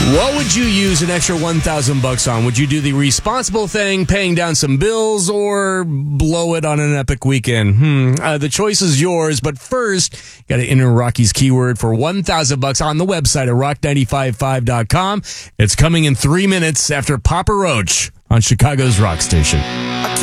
What would you use an extra $1,000 on? Would you do the responsible thing, paying down some bills, or blow it on an epic weekend? The choice is yours, but first, you got to enter Rocky's keyword for $1,000 on the website at rock955.com. It's coming in 3 minutes after Papa Roach on Chicago's Rock Station.